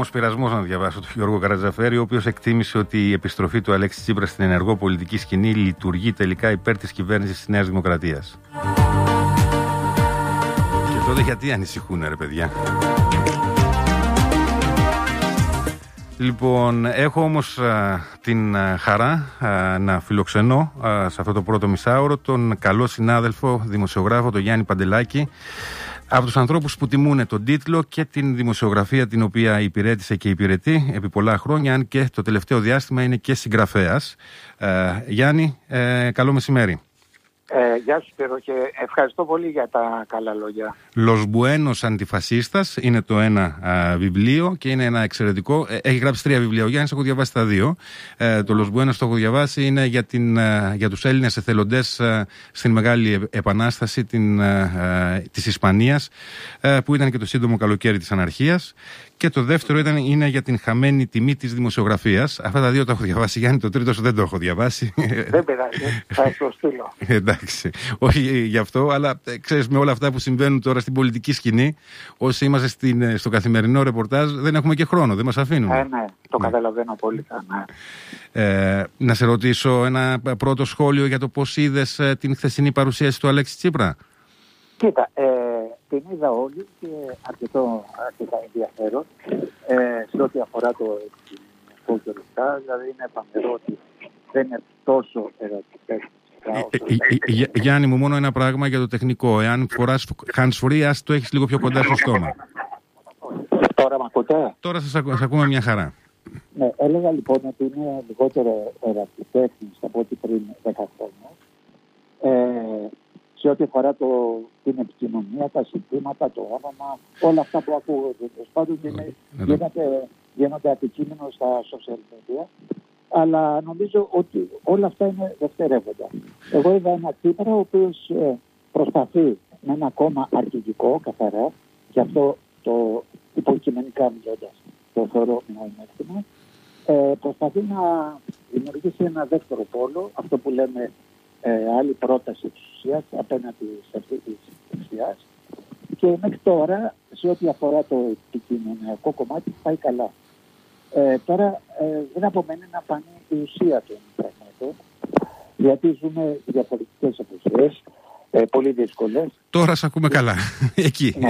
όμως πειρασμός να διαβάσω τον Γιώργο Καρατζαφέρη, ο οποίος εκτίμησε ότι η επιστροφή του Αλέξη Τσίπρα στην ενεργό πολιτική σκηνή λειτουργεί τελικά υπέρ της κυβέρνησης της Νέας Δημοκρατίας. Και τότε γιατί ανησυχούν, ρε παιδιά? Λοιπόν, έχω όμως την χαρά να φιλοξενώ σε αυτό το πρώτο μισάωρο τον καλό συνάδελφο δημοσιογράφο, τον Γιάννη Παντελάκη, από τους ανθρώπους που τιμούν τον τίτλο και την δημοσιογραφία την οποία υπηρέτησε και υπηρετεί επί πολλά χρόνια, αν και το τελευταίο διάστημα είναι και συγγραφέας. Γιάννη, καλό μεσημέρι. Γεια σου Σπύρο και ευχαριστώ πολύ για τα καλά λόγια. Los Buenos Antifascistas είναι το ένα βιβλίο και είναι ένα εξαιρετικό. Έχει γράψει 3 βιβλία. Ο Γιάννης, έχω διαβάσει τα 2. Το Los Buenos το έχω διαβάσει, είναι για τους Έλληνες εθελοντές στην Μεγάλη Επανάσταση της Ισπανίας, που ήταν και το σύντομο καλοκαίρι της αναρχίας. Και το δεύτερο είναι για την χαμένη τιμή της δημοσιογραφίας. Αυτά τα 2 τα έχω διαβάσει, Γιάννη. Το τρίτο δεν το έχω διαβάσει. Δεν πειράζει, θα το στείλω. Εντάξει. Όχι γι' αυτό, αλλά ξέρεις, με όλα αυτά που συμβαίνουν τώρα στην πολιτική σκηνή, όσοι είμαστε στο καθημερινό ρεπορτάζ, δεν έχουμε και χρόνο, δεν μας αφήνουν. Ναι, το καταλαβαίνω πολύ. Ναι. Να σε ρωτήσω ένα πρώτο σχόλιο για το πώς είδες την χθεσινή παρουσίαση του Αλέξη Τσίπρα. Κοίτα, την είδα όλη και αρκετά ενδιαφέρον σε ό,τι αφορά το ελληνικό και ρουστά. Δηλαδή είναι φανερό ότι δεν είναι τόσο ερωτικές. Γιάννη μου, μόνο ένα πράγμα για το τεχνικό. Εάν φοράς hands-free, ας το έχεις λίγο πιο κοντά στο στόμα. Τώρα μ' ακούτε? Τώρα σας ακούμε μια χαρά. Ναι, έλεγα λοιπόν ότι είναι λιγότερο ερασιτέχνης από ό,τι πριν 10 χρόνια. Σε ό,τι αφορά την επικοινωνία, τα συντήματα, το όνομα, όλα αυτά που ακούγονται. Πάντως γίνονται αντικείμενο στα social media. Αλλά νομίζω ότι όλα αυτά είναι δευτερεύοντα. Εγώ είδα ένα Τσίπρα ο οποίος προσπαθεί με ένα κόμμα αρχηγικό, καθαρά, γι' αυτό το υποκειμενικά μιλώντας το θεωρώ νοημεύτημα, προσπαθεί να δημιουργήσει ένα δεύτερο πόλο, αυτό που λέμε άλλη πρόταση της ουσίας απέναντι σε αυτή της ουσίας, και μέχρι τώρα σε ό,τι αφορά το επικοινωνιακό κομμάτι πάει καλά. Τώρα δεν απομένει να φανεί η ουσία των πραγμάτων, γιατί ζούμε διαφορετικές εποχές, πολύ δύσκολες. Τώρα σε ακούμε καλά. Εκεί.